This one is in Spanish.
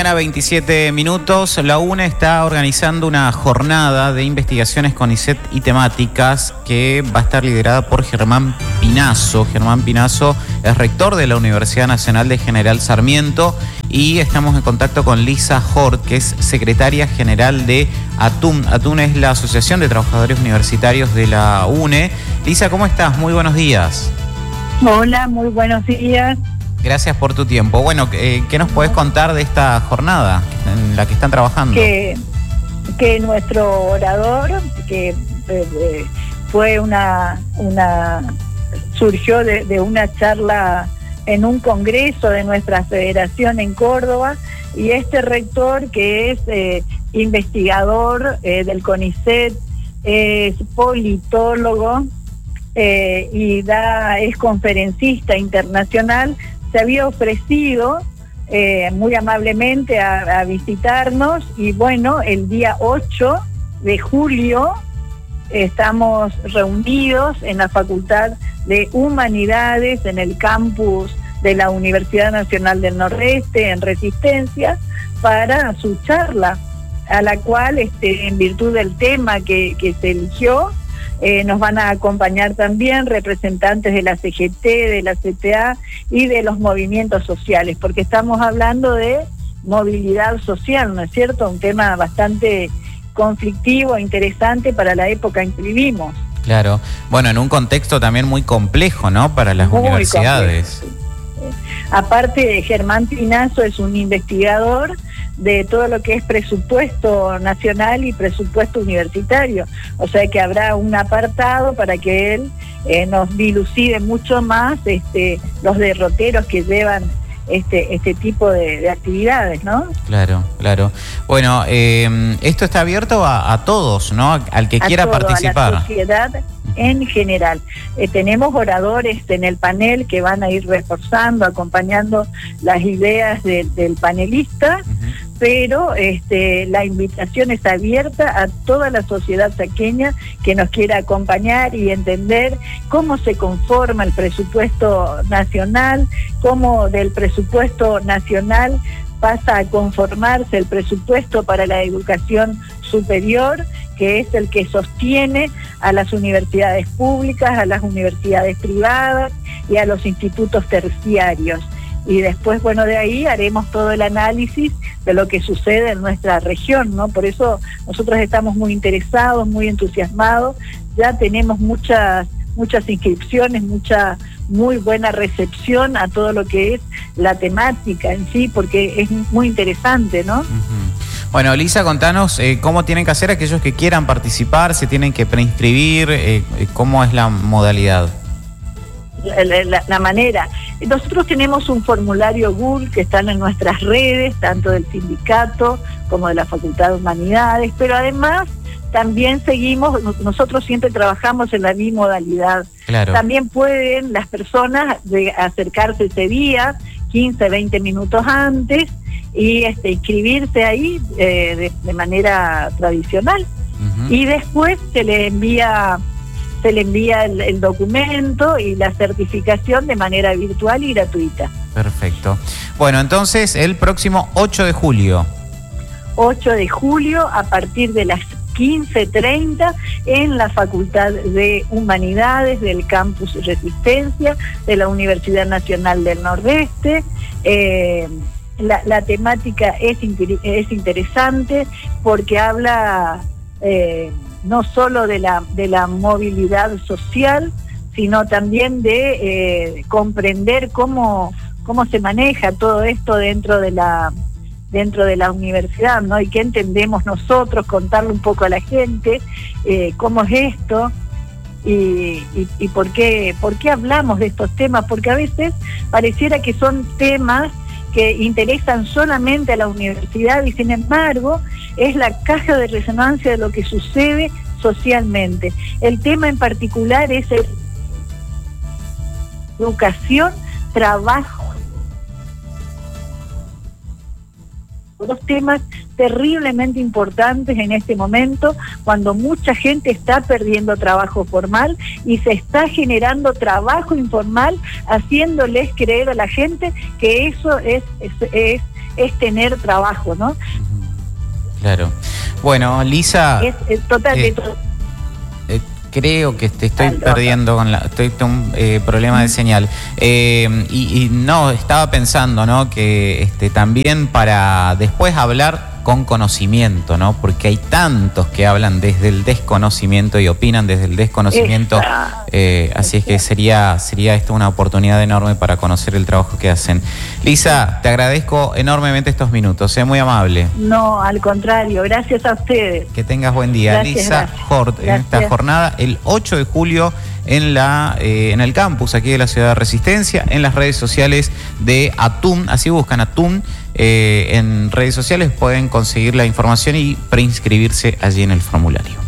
mañana, 27 minutos. La UNE está organizando una jornada de investigaciones CONICET y temáticas que va a estar liderada por Germán Pinazo. Germán Pinazo es rector de la Universidad Nacional de General Sarmiento y estamos en contacto con Lisa Hort, que es secretaria general de ATUN. ATUN es la Asociación de Trabajadores Universitarios de la UNE. Lisa, ¿cómo estás? Muy buenos días. Hola, muy buenos días. Gracias por tu tiempo. Bueno, ¿qué nos podés contar de esta jornada en la que están trabajando? Que nuestro orador, que fue surgió de una charla en un congreso de nuestra federación en Córdoba, y este rector, que es investigador del CONICET, es politólogo y es conferencista internacional, se había ofrecido muy amablemente a visitarnos, y bueno, el día 8 de julio estamos reunidos en la Facultad de Humanidades, en el campus de la Universidad Nacional del Nordeste, en Resistencia, para su charla, a la cual, en virtud del tema que se eligió, nos van a acompañar también representantes de la CGT, de la CTA y de los movimientos sociales, porque estamos hablando de movilidad social, ¿no es cierto? Un tema bastante conflictivo, interesante para la época en que vivimos. Claro. Bueno, en un contexto también muy complejo, ¿no?, para las universidades. Complejo. Aparte, Germán Pinazo es un investigador de todo lo que es presupuesto nacional y presupuesto universitario, o sea que habrá un apartado para que él nos dilucide mucho más los derroteros que llevan este tipo de actividades, ¿no? Claro, claro. Bueno, esto está abierto a todos, ¿no? Al que quiera participar. A la sociedad en general. Tenemos oradores en el panel que van a ir reforzando, acompañando las ideas del panelista, pero la invitación está abierta a toda la sociedad chaqueña que nos quiera acompañar y entender cómo se conforma el presupuesto nacional, cómo del presupuesto nacional pasa a conformarse el presupuesto para la educación superior, que es el que sostiene a las universidades públicas, a las universidades privadas y a los institutos terciarios. Y después, bueno, de ahí haremos todo el análisis de lo que sucede en nuestra región, ¿no? Por eso nosotros estamos muy interesados, muy entusiasmados, ya tenemos muchas inscripciones, muy buena recepción a todo lo que es la temática en sí, porque es muy interesante, ¿no? Bueno, Lisa, contanos cómo tienen que hacer aquellos que quieran participar, se tienen que preinscribir, cómo es la modalidad. La manera. Nosotros tenemos un formulario Google que están en nuestras redes, tanto del sindicato como de la Facultad de Humanidades, pero además también nosotros siempre trabajamos en la bimodalidad. Claro. También pueden las personas acercarse ese día, 15, 20 minutos antes, y inscribirse ahí de manera tradicional. Y después se le envía el documento y la certificación de manera virtual y gratuita. Perfecto. Bueno, entonces el próximo 8 de julio. 8 de julio a partir de las 15:30 en la Facultad de Humanidades del Campus Resistencia de la Universidad Nacional del Nordeste. La temática es interesante porque habla no solo de la movilidad social, sino también de comprender cómo se maneja todo esto dentro de la universidad, ¿no? Y qué entendemos nosotros, contarle un poco a la gente cómo es esto y por qué hablamos de estos temas, porque a veces pareciera que son temas que interesan solamente a la universidad y sin embargo es la caja de resonancia de lo que sucede socialmente. El tema en particular es educación, trabajo. Dos temas terriblemente importantes en este momento, cuando mucha gente está perdiendo trabajo formal y se está generando trabajo informal, haciéndoles creer a la gente que eso es es tener trabajo, ¿no? Claro. Bueno, Lisa... Es totalmente... creo que te estoy perdiendo con un problema de señal. Y no, estaba pensando, ¿no? Que también para después hablar con conocimiento, ¿no? Porque hay tantos que hablan desde el desconocimiento y opinan desde el desconocimiento. Así es que sería esto una oportunidad enorme para conocer el trabajo que hacen. Lisa, te agradezco enormemente estos minutos, muy amable. No, al contrario, gracias a ustedes. Que tengas buen día. Gracias, Lisa Hort, en esta jornada, el 8 de julio en el campus aquí de la Ciudad de Resistencia, en las redes sociales de ATUM, así buscan ATUM, en redes sociales pueden conseguir la información y preinscribirse allí en el formulario.